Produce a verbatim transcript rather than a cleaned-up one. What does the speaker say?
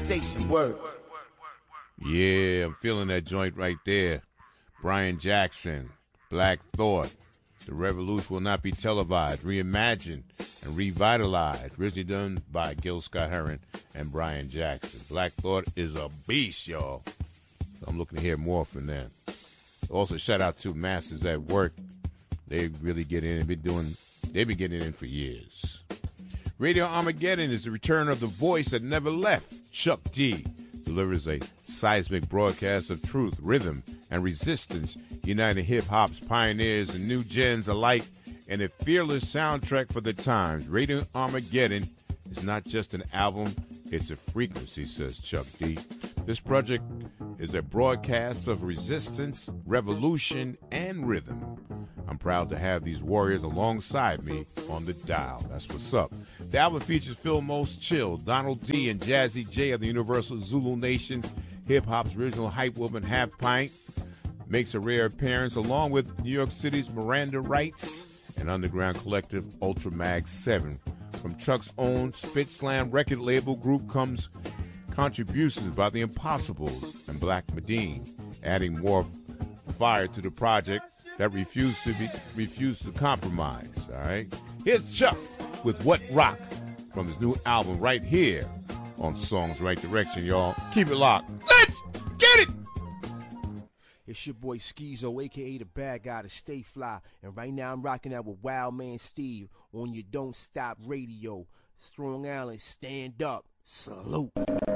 station. Word. Yeah, I'm feeling that joint right there. Brian Jackson, Black Thought. The revolution will not be televised, reimagined, and revitalized. Originally done by Gil Scott-Heron and Brian Jackson. Black Thought is a beast, y'all. So I'm looking to hear more from them. Also, shout out to Masters at Work. They really get in and been doing. They've been getting in for years. Radio Armageddon is the return of the voice that never left. Chuck D delivers a seismic broadcast of truth, rhythm, and resistance, uniting hip-hop's pioneers and new gens alike in a fearless soundtrack for the times. Radio Armageddon is not just an album, it's a frequency, says Chuck D. This project is a broadcast of resistance, revolution, and rhythm. I'm proud to have these warriors alongside me on the dial. That's what's up. The album features Phil Most Chill, Donald D, and Jazzy J of the Universal Zulu Nation. Hip-hop's original hype woman, Half Pint, makes a rare appearance, along with New York City's Miranda Rights and underground collective Ultramag seven. From Chuck's own Spit Slam record label group comes contributions by the Impossibles and Black Medine, adding more fire to the project that refused to be refused to compromise. All right, here's Chuck with What Rock from his new album right here on Songs Right Direction, y'all. Keep it locked. Let's get it. It's your boy Skeezo, aka the bad guy to Stay Fly, and right now I'm rocking out with Wild Man Steve on your Don't Stop Radio. Strong Island, stand up, salute.